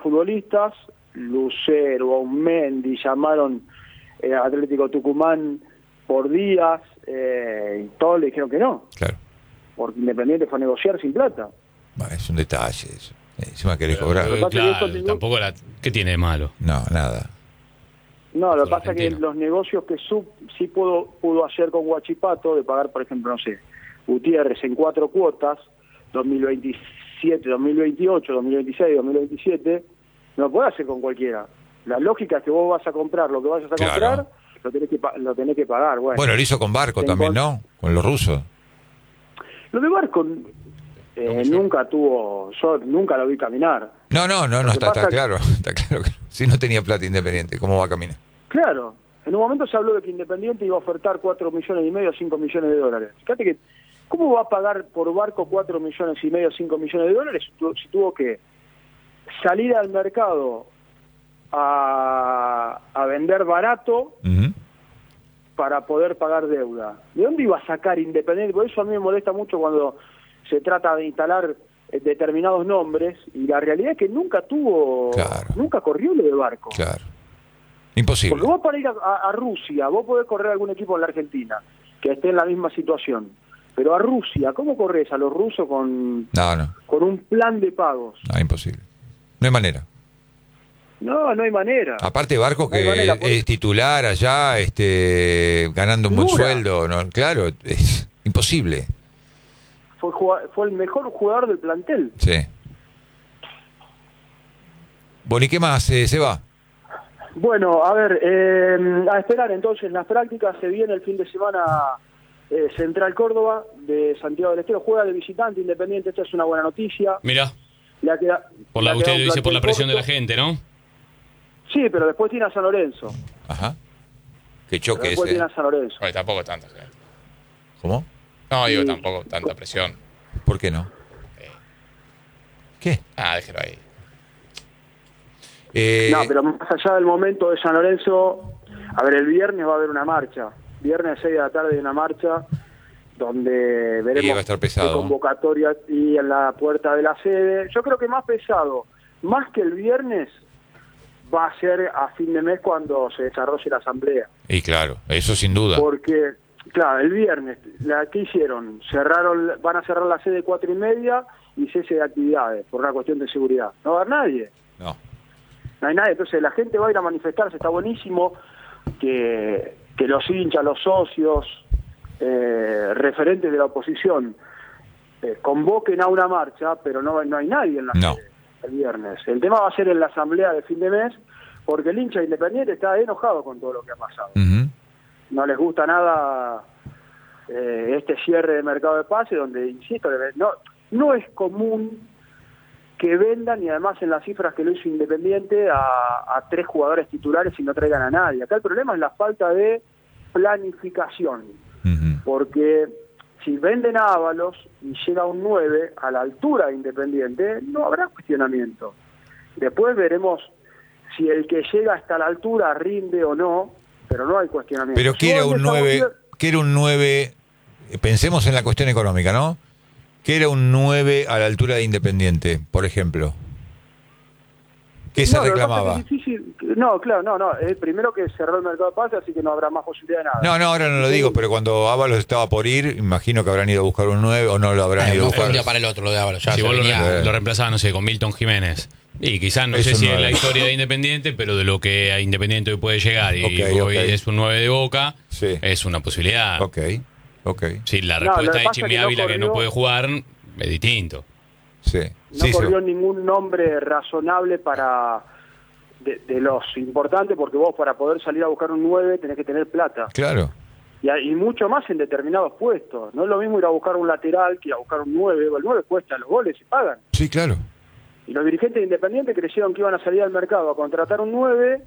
futbolistas, Lucero, Aumendi, llamaron Atlético Tucumán por Díaz, y todos le dijeron que no. Claro. Porque Independiente fue a negociar sin plata. Bueno, es un detalle eso. Encima querés cobrar. Claro, tampoco ¿qué tiene de malo? No, nada. No, lo que pasa es que los negocios que sí pudo hacer con Huachipato, de pagar, por ejemplo, no sé, Gutiérrez en 4 cuotas, 2027, 2028, 2026, 2027, no lo puede hacer con cualquiera. La lógica es que vos vas a comprar lo que vayas a comprar, lo tenés que pagar. Bueno, lo hizo con Barco también, ¿no? Con los rusos. Lo de Barco nunca yo nunca lo vi caminar. No, está claro. Está claro que si no tenía plata Independiente, ¿cómo va a caminar? Claro, en un momento se habló de que Independiente iba a ofertar 4,5 millones, 5 millones de dólares. Fíjate que, ¿cómo va a pagar por Barco 4,5 millones, 5 millones de dólares si tuvo que salir al mercado a vender barato para poder pagar deuda? ¿De dónde iba a sacar Independiente? Por eso a mí me molesta mucho cuando se trata de instalar determinados nombres, y la realidad es que nunca corrió lo de Barco. Claro. Imposible. Porque vos para ir a Rusia, vos podés correr algún equipo en la Argentina que esté en la misma situación, pero a Rusia, ¿cómo corres a los rusos con un plan de pagos? No, imposible. No hay manera. No hay manera. Aparte Barco que es titular allá, ganando un buen sueldo, ¿no? Claro, es imposible. Fue el mejor jugador del plantel. Sí. Bueno, ¿y qué más, Seba? Bueno, a ver, a esperar entonces las prácticas. Se viene el fin de semana Central Córdoba de Santiago del Estero, juega de visitante Independiente. Esta es una buena noticia. Mirá, usted lo dice por la presión de la gente, ¿no? Sí, pero después tiene a San Lorenzo. Ajá. Qué choque después ese. Tiene a San Lorenzo. Oye, tampoco tanta gente. ¿Cómo? No, digo, tampoco tanta presión. ¿Por qué no? ¿Qué? Déjelo ahí. No, pero más allá del momento de San Lorenzo, a ver, el viernes va a haber una marcha. Viernes 6 de la tarde hay una marcha donde veremos va a estar pesado. Convocatoria y en la puerta de la sede. Yo creo que más pesado, más que el viernes, va a ser a fin de mes cuando se desarrolle la asamblea. Y claro, eso sin duda. Porque, claro, el viernes, ¿qué hicieron? Van a cerrar la sede 4:30 y cese de actividades por una cuestión de seguridad. No va a haber nadie. No hay nadie. Entonces la gente va a ir a manifestarse. Está buenísimo que los hinchas, los socios, referentes de la oposición convoquen a una marcha, pero no hay nadie en la sede el viernes. El tema va a ser en la asamblea de fin de mes, porque el hincha Independiente está enojado con todo lo que ha pasado. No les gusta nada este cierre de mercado de pase, donde, insisto, no es común que vendan, y además en las cifras que lo hizo Independiente, a 3 jugadores titulares y no traigan a nadie. Acá el problema es la falta de planificación, porque si venden a Ábalos y llega un 9 a la altura de Independiente, no habrá cuestionamiento. Después veremos si el que llega hasta la altura rinde o no, pero no hay cuestionamiento. Pero quiere un 9, pensemos en la cuestión económica, ¿no? ¿Qué era un 9 a la altura de Independiente, por ejemplo? ¿Qué se reclamaba? Es difícil. No, claro, no. Primero que cerró el mercado de pases, así que no habrá más posibilidad de nada. No, ahora no lo digo, pero cuando Ábalos estaba por ir, imagino que habrán ido a buscar un 9 o no lo habrán ido a buscar. Un día para el otro lo de Ábalos. Si vos lo reemplazabas, no sé, con Milton Jiménez. Y quizás no sé si es la historia de Independiente, pero de lo que a Independiente hoy puede llegar, y hoy es un 9 de Boca, es una posibilidad. Sí, la respuesta de Chimi Ávila que no puede jugar es distinto. No corrió ningún nombre razonable de los importantes, porque vos para poder salir a buscar un 9 tenés que tener plata. Claro. Y mucho más en determinados puestos. No es lo mismo ir a buscar un lateral que ir a buscar un 9. El 9 cuesta, los goles se pagan. Sí, claro. Y los dirigentes de Independiente creyeron que iban a salir al mercado a contratar un 9,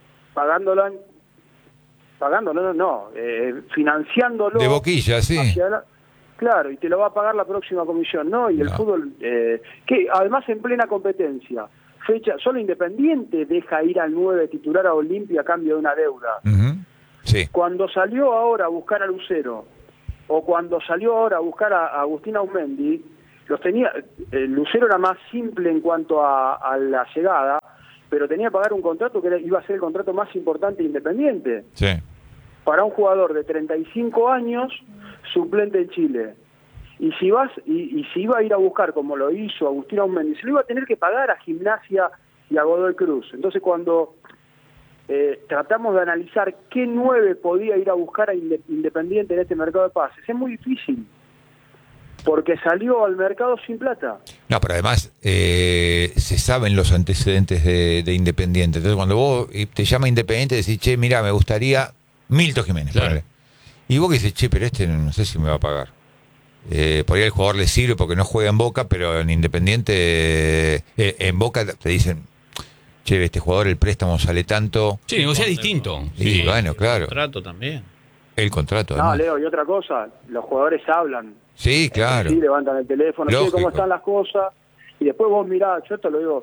financiándolo. De boquilla, sí. Claro, y te lo va a pagar la próxima comisión, ¿no? Y el fútbol, que además en plena competencia, solo Independiente deja ir al 9 titular a Olimpia a cambio de una deuda. Sí. Cuando salió ahora a buscar a Lucero, o cuando salió ahora a buscar a Agustín Aumendi, Lucero era más simple en cuanto a la llegada, pero tenía que pagar un contrato que iba a ser el contrato más importante de Independiente. Sí. Para un jugador de 35 años, suplente en Chile. Y si si iba a ir a buscar, como lo hizo Agustín Aumendi, se lo iba a tener que pagar a Gimnasia y a Godoy Cruz. Entonces, cuando tratamos de analizar qué 9 podía ir a buscar a Independiente en este mercado de pases, es muy difícil, porque salió al mercado sin plata. No, pero además se saben los antecedentes de Independiente. Entonces, cuando vos te llama Independiente, decís, che, mira, me gustaría Milton Jiménez. Claro. Y vos que dices, che, pero no sé si me va a pagar. Por ahí el jugador le sirve porque no juega en Boca, pero en Independiente, en Boca te dicen, che, este jugador, el préstamo sale tanto. Sí, negocia distinto. Sí, bueno, claro. El contrato también. El contrato. No, Leo, y otra cosa, los jugadores hablan. Sí, claro. Sí, levantan el teléfono, sé cómo están las cosas, y después vos mirás, yo esto lo digo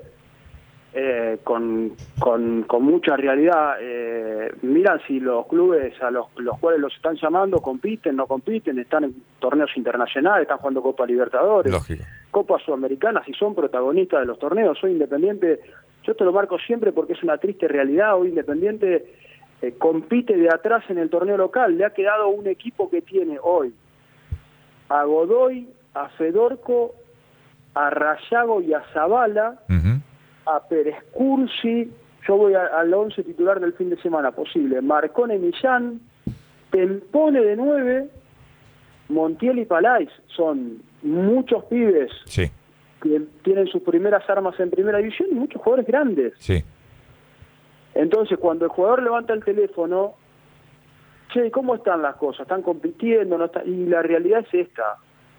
con mucha realidad, miran si los clubes a los cuales los están llamando compiten, no compiten, están en torneos internacionales, están jugando Copa Libertadores, lógico, Copa Sudamericana, si son protagonistas de los torneos. Hoy Independiente, yo te lo marco siempre porque es una triste realidad, hoy Independiente compite de atrás en el torneo local, le ha quedado un equipo que tiene hoy a Godoy, a Fedorco, a Rayago y a Zavala, a Pérez Cursi, yo voy al 11 titular del fin de semana posible, Marcone Millán, Tempone de 9, Montiel y Palais, son muchos pibes sí, que tienen sus primeras armas en primera división y muchos jugadores grandes. Sí. Entonces, cuando el jugador levanta el teléfono, che, ¿cómo están las cosas? ¿Están compitiendo? ¿No están? Y la realidad es esta.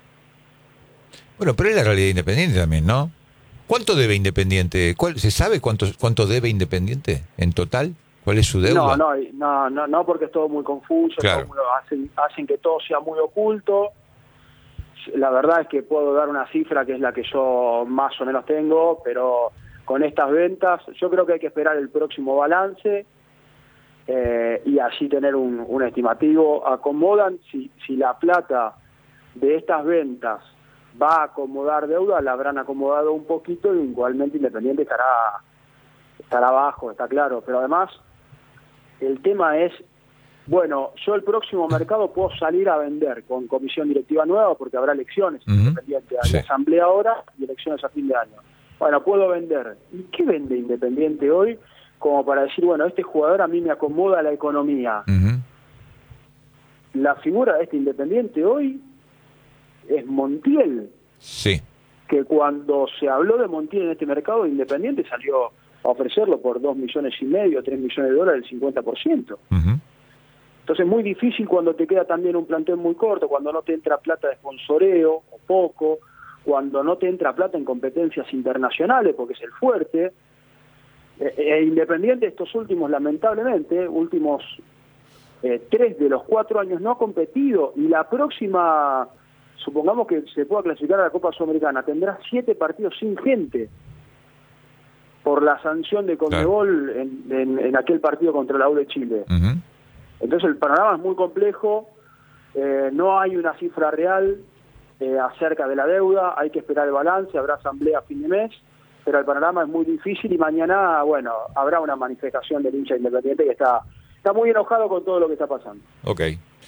Bueno, pero es la realidad Independiente también, ¿no? ¿Cuánto debe Independiente? ¿Se sabe cuánto debe Independiente en total? ¿Cuál es su deuda? No, porque es todo muy confuso, claro, hacen que todo sea muy oculto. La verdad es que puedo dar una cifra que es la que yo más o menos tengo, pero con estas ventas yo creo que hay que esperar el próximo balance y así tener un estimativo. Acomodan, si la plata de estas ventas va a acomodar deuda, la habrán acomodado un poquito y igualmente Independiente estará abajo, está claro. Pero además, el tema es, bueno, yo el próximo mercado puedo salir a vender con comisión directiva nueva porque habrá elecciones Independiente, hay asamblea ahora y elecciones a fin de año. Bueno, puedo vender. ¿Y qué vende Independiente hoy como para decir, bueno, este jugador a mí me acomoda la economía? La figura de este Independiente hoy es Montiel. Sí. Que cuando se habló de Montiel en este mercado, Independiente salió a ofrecerlo por 2,5 millones, 3 millones de dólares, el 50%. Entonces es muy difícil cuando te queda también un plantel muy corto, cuando no te entra plata de sponsoreo o poco, cuando no te entra plata en competencias internacionales, porque es el fuerte. Independiente estos últimos, lamentablemente, últimos 3 de los 4 años no ha competido, y la próxima, supongamos que se pueda clasificar a la Copa Sudamericana, tendrá 7 partidos sin gente por la sanción de Conmebol en aquel partido contra la U de Chile. Entonces el panorama es muy complejo, no hay una cifra real acerca de la deuda, hay que esperar el balance, habrá asamblea a fin de mes, pero el panorama es muy difícil y mañana, bueno, habrá una manifestación del hincha Independiente que está muy enojado con todo lo que está pasando. Ok.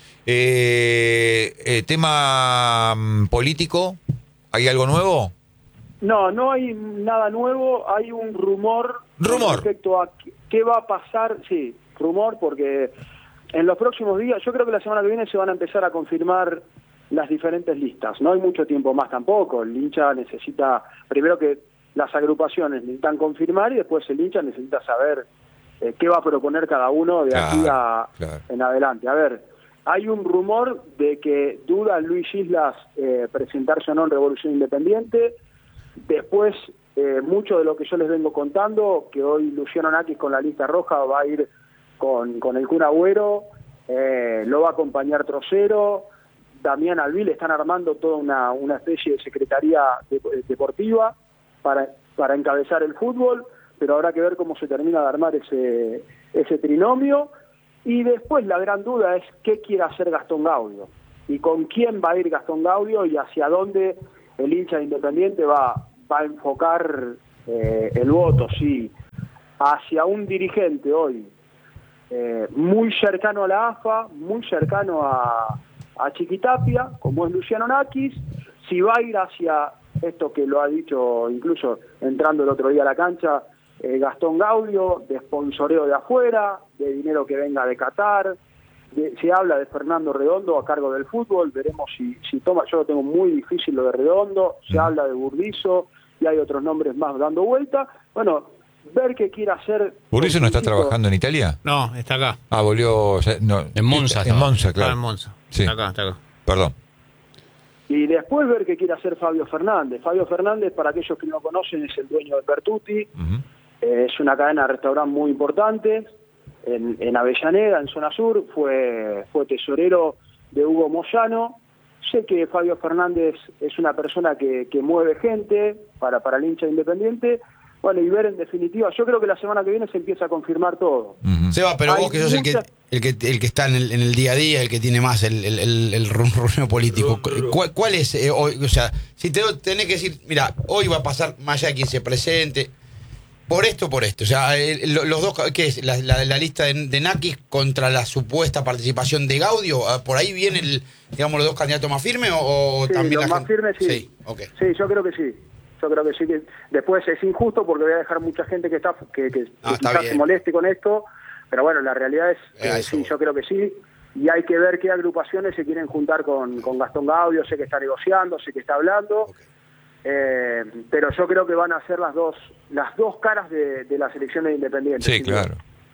Tema político, ¿hay algo nuevo? No hay nada nuevo, hay un rumor respecto a qué va a pasar, sí, rumor, porque en los próximos días, yo creo que la semana que viene se van a empezar a confirmar las diferentes listas, no hay mucho tiempo más tampoco, el hincha necesita, primero que las agrupaciones necesitan confirmar y después el hincha necesita saber qué va a proponer cada uno de aquí en adelante. A ver, hay un rumor de que duda Luis Islas presentarse o no en Revolución Independiente. Después, mucho de lo que yo les vengo contando, que hoy Luciano Nakis con la lista roja va a ir con el Kun Agüero, lo va a acompañar Trocero, Damián Alvil, están armando toda una especie de secretaría deportiva para encabezar el fútbol, pero habrá que ver cómo se termina de armar ese trinomio. Y después la gran duda es qué quiere hacer Gastón Gaudio y con quién va a ir Gastón Gaudio y hacia dónde el hincha de Independiente va a enfocar el voto, si hacia un dirigente hoy muy cercano a la AFA, muy cercano a Chiquitapia, como es Luciano Nakis, si va a ir hacia esto que lo ha dicho incluso entrando el otro día a la cancha, Gastón Gaudio, de sponsoreo de afuera, de dinero que venga de Qatar, se habla de Fernando Redondo a cargo del fútbol, veremos si toma, yo lo tengo muy difícil lo de Redondo, se habla de Burdizo y hay otros nombres más dando vuelta, bueno, ver qué quiere hacer. ¿Burdizo no está trabajando en Italia? No, está acá. Ah, volvió, no, en Monza. En Monza, claro. En Monza. Sí. Está acá. Perdón. Y después ver qué quiere hacer Fabio Fernández. Fabio Fernández, para aquellos que no lo conocen, es el dueño de Pertuti. Es una cadena de restaurantes muy importante en Avellaneda, en zona sur. Fue tesorero de Hugo Moyano. Sé que Fabio Fernández es una persona que mueve gente para el hincha Independiente. Bueno, y ver en definitiva, yo creo que la semana que viene se empieza a confirmar todo. Seba, pero vos que sos el que está en el día a día, el que tiene más el runeo político, ¿cuál es hoy? O sea, si tenés que decir, mira, hoy va a pasar más allá de quien se presente, por esto. O sea, los dos, ¿qué es? La lista de Nakis contra la supuesta participación de Gaudio, ¿por ahí vienen, digamos, los dos candidatos más firmes o sí, también los la más gente? firmes, sí. Sí, okay. Sí, yo creo que sí. Yo creo que sí, que después es injusto porque voy a dejar mucha gente que quizás se moleste con esto, pero bueno, la realidad es que sí, yo creo que sí, y hay que ver qué agrupaciones se quieren juntar con Gastón Gaudio, sé que está negociando, sé que está hablando, pero yo creo que van a ser las dos caras de las elecciones independientes. Sí, claro.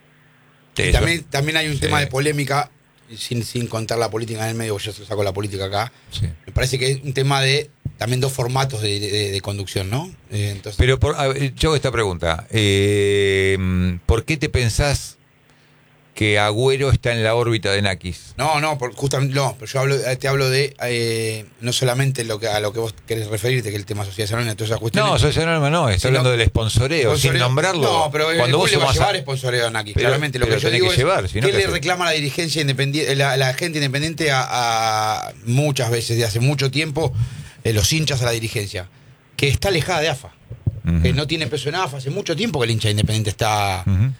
También hay un tema de polémica, sin contar la política en el medio, yo saco la política acá, me parece que es un tema de también dos formatos de conducción, ¿no? Entonces... Pero yo hago esta pregunta. ¿Por qué te pensás que Agüero está en la órbita de Nakis? Justamente no, pero yo te hablo de no solamente a lo que vos querés referirte, que es el tema sociedad anónima, todas esas cuestiones. No, sociedad anónima no, está hablando del sponsoreo, sin nombrarlo. No, pero cuando vos le va a llevar sponsoreo a Nakis, claramente. Lo que yo digo es, ¿qué le reclama la dirigencia independiente, la gente independiente a muchas veces, de hace mucho tiempo, los hinchas a la dirigencia? Que está alejada de AFA, que no tiene peso en AFA, hace mucho tiempo que el hincha independiente está...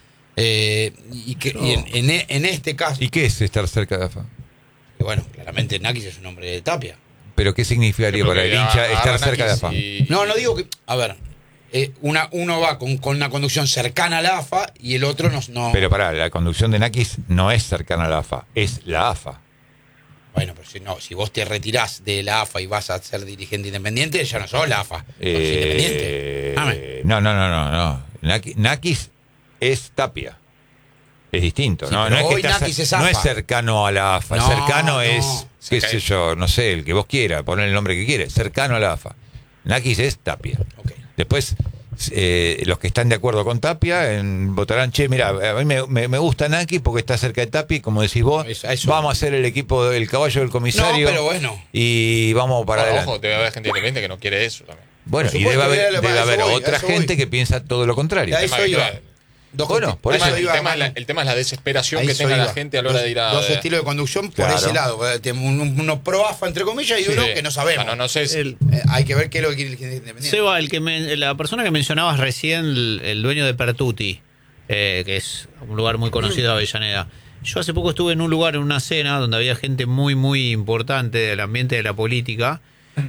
y en este caso... ¿Y qué es estar cerca de AFA? Que bueno, claramente Nakis es un hombre de Tapia. ¿Pero qué significaría para el hincha estar cerca de AFA? No digo que... A ver, uno va con una conducción cercana a la AFA y el otro no... Pero pará, la conducción de Nakis no es cercana a la AFA, es la AFA. Bueno, pero si vos te retirás de la AFA y vas a ser dirigente independiente, ya no sos la AFA, sos independiente. No. Nakis es Tapia. Es distinto. Sí, no es cercano a la AFA. Cercano es, qué sé yo, no sé, el que vos quieras, poner el nombre que quieras. Cercano a la AFA. Nakis es Tapia. Después, los que están de acuerdo con Tapia votarán, mira, a mí me gusta Nakis porque está cerca de Tapia, como decís vos, vamos a hacer el equipo del caballo del comisario. Pero bueno. Y vamos para adelante. Ojo, debe haber gente independiente que no quiere eso también. Bueno, y debe haber otra gente que piensa todo lo contrario. Bueno, por eso el tema es la desesperación que tenga la gente a la hora de ir a... Dos estilos de conducción por ese lado. Uno pro AFA, entre comillas, y uno que no sabemos. No sé si... hay que ver qué es lo que quiere el independiente. Seba, la persona que mencionabas recién, el dueño de Pertuti, que es un lugar muy conocido de Avellaneda. Yo hace poco estuve en un lugar, en una cena, donde había gente muy, muy importante del ambiente de la política,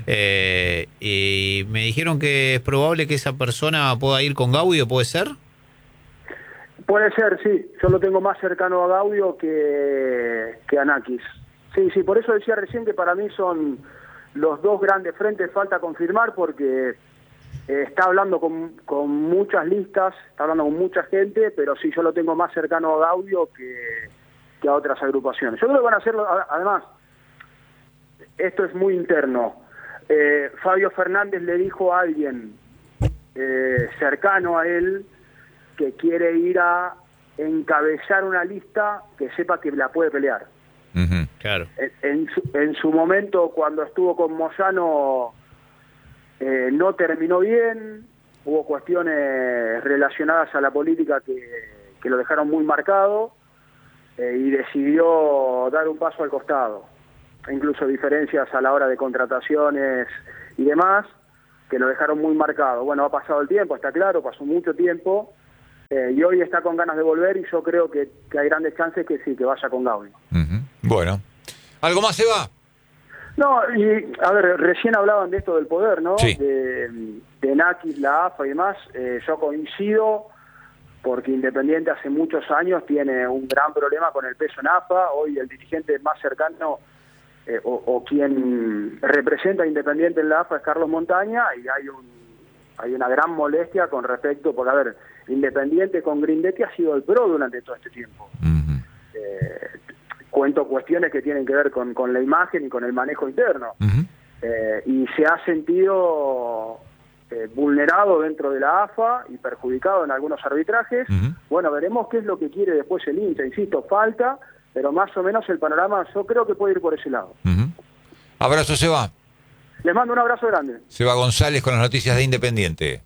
y me dijeron que es probable que esa persona pueda ir con Gaudio, ¿puede ser? Puede ser, sí. Yo lo tengo más cercano a Gaudio que a Nakis. Sí, por eso decía recién que para mí son los dos grandes frentes. Falta confirmar porque está hablando con muchas listas, está hablando con mucha gente, pero sí, yo lo tengo más cercano a Gaudio que a otras agrupaciones. Yo creo que van a hacerlo, además, esto es muy interno. Fabio Fernández le dijo a alguien cercano a él que quiere ir a encabezar una lista que sepa que la puede pelear. Claro. En su momento, cuando estuvo con Moyano, no terminó bien, hubo cuestiones relacionadas a la política que lo dejaron muy marcado, y decidió dar un paso al costado. Incluso diferencias a la hora de contrataciones y demás, que lo dejaron muy marcado. Bueno, ha pasado el tiempo, está claro, pasó mucho tiempo, Y hoy está con ganas de volver y yo creo que hay grandes chances que sí, que vaya con Gaudio. Bueno. ¿Algo más, Seba? No, y a ver, recién hablaban de esto del poder, ¿no? Sí. De Nakis, la AFA y demás. Yo coincido, porque Independiente hace muchos años tiene un gran problema con el peso en AFA. Hoy el dirigente más cercano o quien representa a Independiente en la AFA es Carlos Montaña, y hay una gran molestia con respecto, porque a ver, Independiente con Grindetti ha sido el pro durante todo este tiempo. Cuento cuestiones que tienen que ver con la imagen y con el manejo interno. Y se ha sentido vulnerado dentro de la AFA y perjudicado en algunos arbitrajes. Bueno, veremos qué es lo que quiere después el hincha. Insisto, falta, pero más o menos el panorama yo creo que puede ir por ese lado. Abrazo, Seba. Les mando un abrazo grande. Seba González con las noticias de Independiente.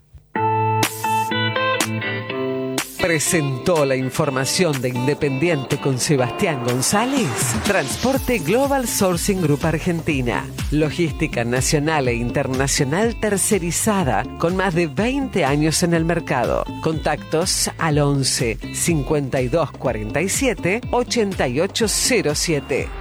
Presentó la información de Independiente con Sebastián González. Transporte Global Sourcing Group Argentina. Logística nacional e internacional tercerizada con más de 20 años en el mercado. Contactos al 11 52 47 8807.